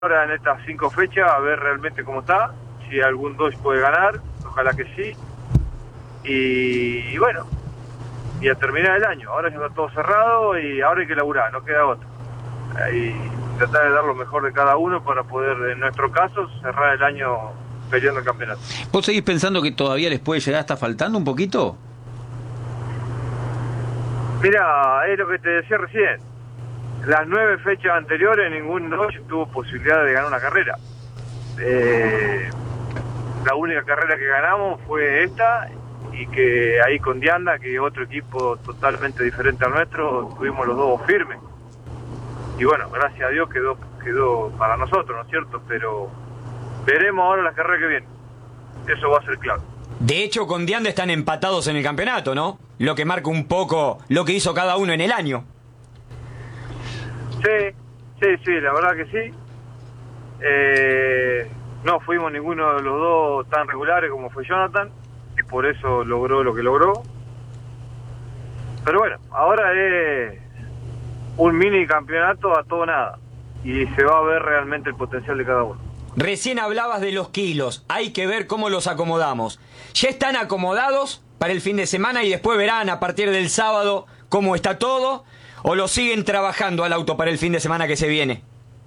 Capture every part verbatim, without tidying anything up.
ahora en estas cinco fechas a ver realmente cómo está, si algún Dodge puede ganar, ojalá que sí, y, y bueno, y a terminar el año. Ahora ya está todo cerrado y ahora hay que laburar, no queda otra. Y tratar de dar lo mejor de cada uno para poder, en nuestro caso, cerrar el año peleando el campeonato. ¿Vos seguís pensando que todavía les puede llegar hasta faltando un poquito? Mira, es lo que te decía recién. Las nueve fechas anteriores ningún Dodge tuvo posibilidad de ganar una carrera. Eh, la única carrera que ganamos fue esta, y que ahí con Dianda, que es otro equipo totalmente diferente al nuestro, tuvimos los dos firmes. Y bueno, gracias a Dios quedó quedó para nosotros, ¿no es cierto? Pero veremos ahora la carrera que viene. Eso va a ser claro. De hecho, con Dianda están empatados en el campeonato, ¿no? Lo que marca un poco lo que hizo cada uno en el año. Sí, sí, sí, la verdad que sí. Eh, no fuimos ninguno de los dos tan regulares como fue Jonathan, y por eso logró lo que logró. Pero bueno, ahora es un mini campeonato a todo nada, y se va a ver realmente el potencial de cada uno. Recién hablabas de los kilos, hay que ver cómo los acomodamos. ¿Ya están acomodados para el fin de semana y después verán a partir del sábado cómo está todo? ¿O lo siguen trabajando al auto para el fin de semana que se viene?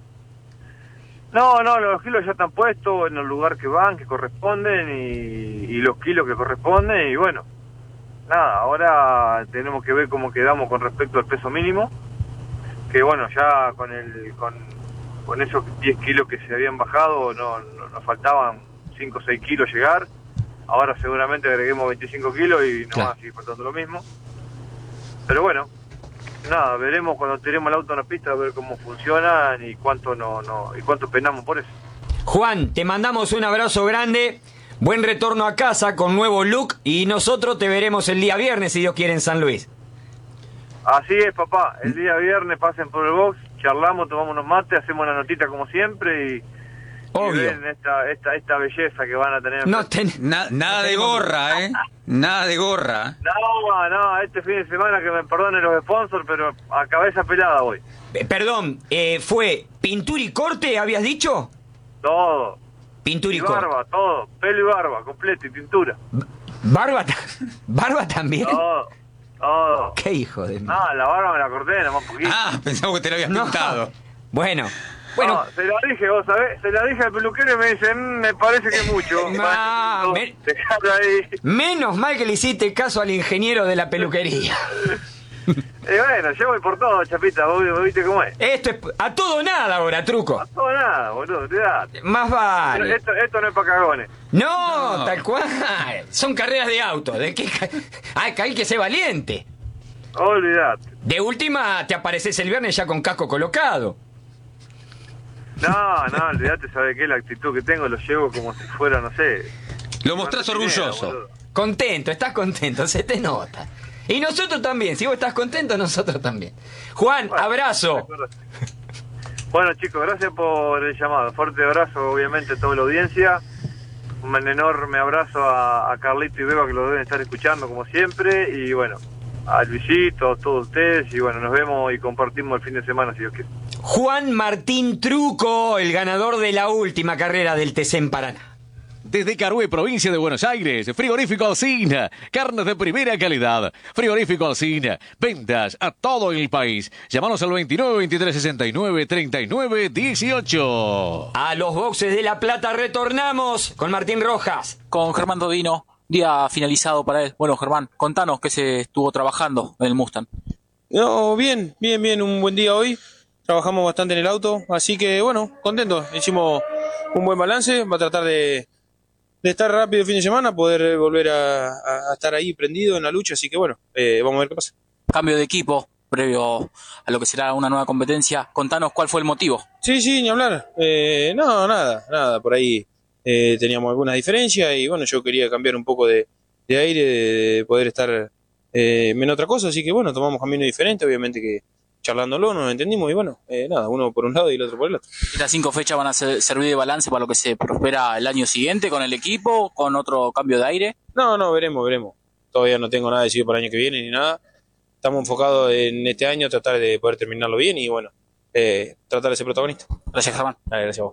No, no, los kilos ya están puestos en el lugar que van, que corresponden, y, y los kilos que corresponden, y bueno, nada, ahora tenemos que ver cómo quedamos con respecto al peso mínimo, que bueno, ya con el con, con esos diez kilos que se habían bajado, no, no nos faltaban cinco o seis kilos llegar, ahora seguramente agreguemos veinticinco kilos y nos claro. va a seguir faltando lo mismo, pero bueno, nada, veremos cuando tiremos el auto en la pista a ver cómo funciona y cuánto no, no y cuánto penamos por eso. Juan, te mandamos un abrazo grande, buen retorno a casa con nuevo look, y nosotros te veremos el día viernes, si Dios quiere, en San Luis. Así es, papá, el día viernes pasen por el box, charlamos, tomamos unos mates, hacemos una notita como siempre y, Obvio. y ven esta, esta, esta belleza que van a tener. No ten... Na- nada de gorra, ¿eh? Nada de gorra. No, no, este fin de semana que me perdonen los sponsors, pero a cabeza pelada voy. Eh, Perdón, eh, ¿fue pintura y corte, habías dicho? Todo. Pintura y, Y corte. barba, todo. Pelo y barba, completo, y pintura. ¿Barba, ta- ¿Barba también? Todo, todo. ¿Qué hijo de mí? No, la barba me la corté, nomás un poquito. Ah, pensaba que te lo habías No. pintado. Bueno, bueno. No, se la dije, vos sabés, se la dije al peluquero y me dice, "Mm, me parece que es mucho. Ma, Bueno, me- dejalo ahí. Menos mal que le hiciste caso al ingeniero de la peluquería. Y bueno, yo voy por todo, Chapita, vos, vos viste cómo es. Esto es a todo nada ahora, truco. No todo nada, boludo, olvidate. Más vale. Esto, esto no es para cagones. No, No. tal cual. Son carreras de auto. ¿De qué? ca- Ay, que hay que ser valiente. Olvidate. De última, te apareces el viernes ya con casco colocado. No, no, olvidate, ¿sabes qué? La actitud que tengo lo llevo como si fuera, no sé. Lo mostrás Martinera, orgulloso. boludo. Contento, estás contento, se te nota. Y nosotros también, si vos estás contento, nosotros también. Juan, Bueno, abrazo. de acuerdo. Bueno, chicos, gracias por el llamado. Fuerte abrazo, obviamente, a toda la audiencia. Un enorme abrazo a, a Carlito y Beba, que lo deben estar escuchando como siempre. Y bueno, a Luisito, a todos ustedes. Y bueno, nos vemos y compartimos el fin de semana, si Dios quiere. Juan Martín Truco, el ganador de la última carrera del T C en Paraná. Desde Carué, provincia de Buenos Aires, Frigorífico Alsina, carnes de primera calidad. Frigorífico Alsina, ventas a todo el país. Llámanos al veintinueve, veintitrés, sesenta y nueve, treinta y nueve, dieciocho. A los boxes de La Plata retornamos con Martín Rojas. Con Germán Todino, día finalizado para él. Bueno, Germán, contanos qué se estuvo trabajando en el Mustang. No, bien, bien, bien, un buen día hoy. Trabajamos bastante en el auto, así que bueno, contentos. Hicimos un buen balance, va a tratar de, de estar rápido el fin de semana, poder volver a, a- a estar ahí prendido en la lucha, así que bueno, eh, vamos a ver qué pasa. Cambio de equipo previo a lo que será una nueva competencia. Contanos cuál fue el motivo. Sí, sí, ni hablar. Eh, no, nada, nada, por ahí eh, teníamos algunas diferencias y bueno, yo quería cambiar un poco de, de aire, de, de poder estar eh, en otra cosa, así que bueno, tomamos caminos diferentes, obviamente que charlándolo nos entendimos y bueno, eh, nada, uno por un lado y el otro por el otro. Estas cinco fechas van a ser- servir de balance para lo que se prospera el año siguiente con el equipo, con otro cambio de aire. No, no, veremos, veremos. Todavía no tengo nada decidido para el año que viene ni nada. Estamos enfocados en este año, tratar de poder terminarlo bien y bueno, eh, tratar de ser protagonista. Gracias, Germán. Dale, gracias a vos.